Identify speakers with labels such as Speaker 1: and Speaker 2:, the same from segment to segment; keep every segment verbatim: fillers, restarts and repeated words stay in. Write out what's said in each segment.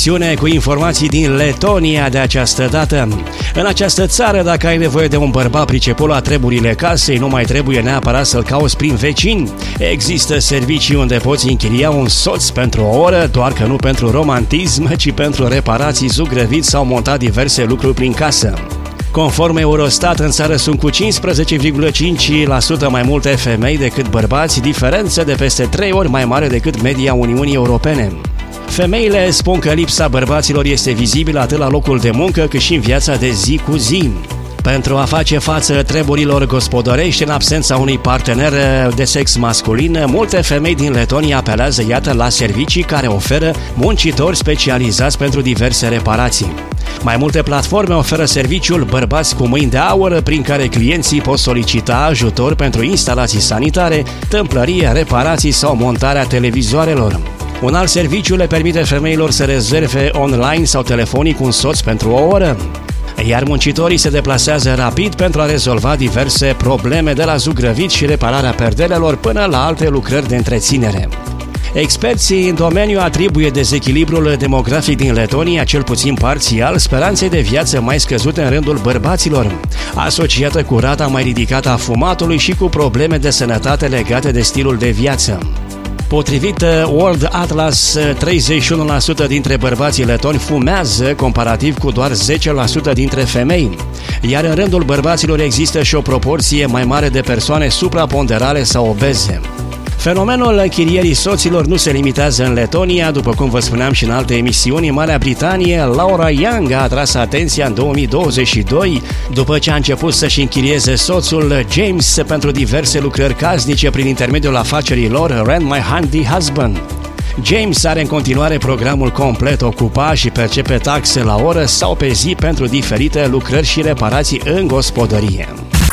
Speaker 1: emisiune cu informații din Letonia de această dată. În această țară, dacă ai nevoie de un bărbat priceput la treburile casei, nu mai trebuie neapărat să-l cauți prin vecini. Există servicii unde poți închiria un soț pentru o oră, doar că nu pentru romantism, ci pentru reparații, zugrăvit sau montat diverse lucruri prin casă. Conform Eurostat, în țară sunt cu cincisprezece virgulă cinci la sută mai multe femei decât bărbați, diferență de peste trei ori mai mare decât media Uniunii Europene. Femeile spun că lipsa bărbaților este vizibilă atât la locul de muncă cât și în viața de zi cu zi. Pentru a face față treburilor gospodărești în absența unui partener de sex masculin, multe femei din Letonia apelează, iată, la servicii care oferă muncitori specializați pentru diverse reparații. Mai multe platforme oferă serviciul Bărbați cu mâini de aur, prin care clienții pot solicita ajutor pentru instalații sanitare, tâmplărie, reparații sau montarea televizoarelor. Un alt serviciu le permite femeilor să rezerve online sau telefonic un soț pentru o oră, iar muncitorii se deplasează rapid pentru a rezolva diverse probleme, de la zugrăvit și repararea perdelelor până la alte lucrări de întreținere. Experții în domeniu atribuie dezechilibrul demografic din Letonia, cel puțin parțial, speranței de viață mai scăzute în rândul bărbaților, asociată cu rata mai ridicată a fumatului și cu probleme de sănătate legate de stilul de viață. Potrivit World Atlas, treizeci și unu la sută dintre bărbații letoni fumează, comparativ cu doar zece la sută dintre femei, iar în rândul bărbaților există și o proporție mai mare de persoane supraponderale sau obeze. Fenomenul închirierii soților nu se limitează în Letonia, după cum vă spuneam și în alte emisiuni. În Marea Britanie, Laura Young a atras atenția în două mii douăzeci și doi, după ce a început să-și închirieze soțul James pentru diverse lucrări casnice prin intermediul afacerii lor Rent My Handy Husband. James are în continuare programul complet ocupat și percepe taxe la oră sau pe zi pentru diferite lucrări și reparații în gospodărie.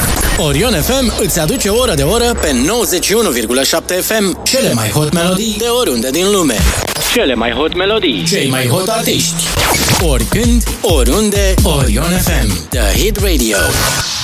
Speaker 2: Orion F M îți aduce oră de oră pe nouăzeci și unu virgulă șapte F M cele mai hot melodii de oriunde din lume.
Speaker 3: Cele mai hot melodii,
Speaker 2: cei mai hot artiști. Oricând, oriunde, Orion F M, The Hit Radio.